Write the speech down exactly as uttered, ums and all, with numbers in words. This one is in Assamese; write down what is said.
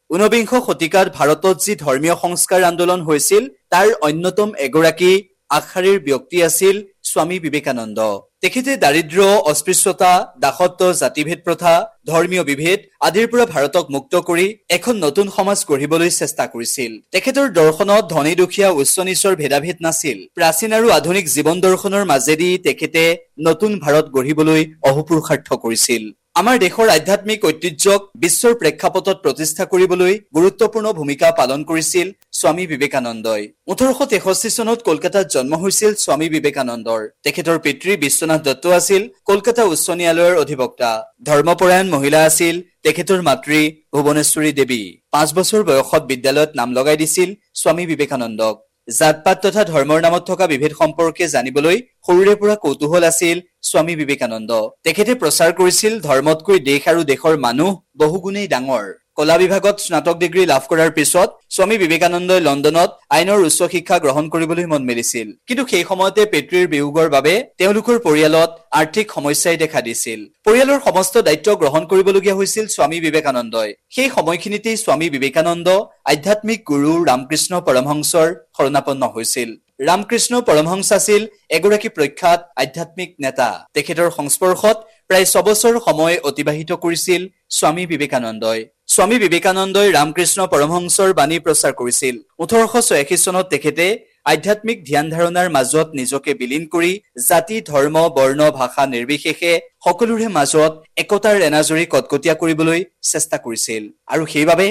ঊনবিংশ শতিকাত ভাৰতত যি ধৰ্মীয় সংস্কাৰ আন্দোলন হৈছিল তাৰ অন্যতম এগৰাকী আগশাৰীৰ ব্যক্তি আছিল স্বামী বিবেকানন্দ। তেখেতে দাৰিদ্ৰ্য, অস্পৃশ্যতা, দাসত্ব, জাতিভেদ প্ৰথা, ধৰ্মীয় বিভেদ আদিৰ পৰা ভাৰতক মুক্ত কৰি এখন নতুন সমাজ গঢ়িবলৈ চেষ্টা কৰিছিল। তেখেতৰ দৰ্শনত ধনী দুখীয়া উচ্চ নিচৰ ভেদাভেদ নাছিল। প্ৰাচীন আৰু আধুনিক জীৱন দৰ্শনৰ মাজেদি তেখেতে নতুন ভাৰত গঢ়িবলৈ অহোপুৰুষাৰ্থ কৰিছিল। আমাৰ দেশৰ আধ্যাত্মিক ঐতিহ্যক বিশ্বৰ প্ৰেক্ষাপটত প্ৰতিষ্ঠা কৰিবলৈ গুৰুত্বপূৰ্ণ ভূমিকা পালন কৰিছিল স্বামী বিবেকানন্দই। ওঠৰশ তেষষ্ঠি চনত কলকাতাত জন্ম হৈছিল স্বামী বিবেকানন্দৰ। তেখেতৰ পিতৃ বিশ্বনাথ দত্ত আছিল কলকাতা উচ্চ ন্যায়ালয়ৰ অধিবক্তা। ধৰ্মপৰায়ণ মহিলা আছিল তেখেতৰ মাতৃ ভুৱনেশ্বৰী দেৱী। পাঁচ বছৰ বয়সত বিদ্যালয়ত নাম লগাই দিছিল স্বামী বিবেকানন্দক। জাতপাত তথা ধৰ্মৰ নামত থকা বিভেদ সম্পৰ্কে জানিবলৈ সৰুৰে পৰা কৌতূহল আছিল স্বামী বিবেকানন্দ। তেখেতে প্ৰচাৰ কৰিছিল ধৰ্মতকৈ দেশ আৰু দেশৰ মানুহ বহুগুণেই ডাঙৰ। কলা বিভাগত স্নাতক ডিগ্ৰী লাভ কৰাৰ পিছত স্বামী বিবেকানন্দই লণ্ডনত আইনৰ উচ্চ শিক্ষা গ্ৰহণ কৰিবলৈ মন মেলিছিল। কিন্তু সেই সময়তে পিতৃৰ বিয়োগৰ বাবে তেওঁলোকৰ পৰিয়ালত আৰ্থিক সমস্যাই দেখা দিছিল। পৰিয়ালৰ সমস্ত দায়িত্ব গ্ৰহণ কৰিবলগীয়া হৈছিল স্বামী বিবেকানন্দই। সেই সময়খিনিতেই স্বামী বিবেকানন্দ আধ্যাত্মিক গুৰু ৰামকৃষ্ণ পৰমহংসৰ শৰণাপন্ন হৈছিল। ৰামকৃষ্ণ পৰমহংস আছিল এগৰাকী প্ৰখ্যাত আধ্যাত্মিক নেতা। তেখেতৰ সংস্পৰ্শত প্ৰায় ছবছৰ সময় অতিবাহিত কৰিছিল স্বামী বিবেকানন্দই। স্বামী বিবেকানন্দই ৰামকৃষ্ণ পৰমহংসৰ বাণী প্ৰচাৰ কৰিছিল। ওঠৰশ ছয়াশী চনত তেখেতে আধ্যাত্মিক ধ্যান ধাৰণাৰ মাজত নিজকে বিলীন কৰি জাতি, ধৰ্ম, বৰ্ণ, ভাষা নিৰ্বিশেষে সকলোৰে মাজত একতাৰ এনাজৰী কটকটীয়া কৰিবলৈ চেষ্টা কৰিছিল আৰু সেইবাবে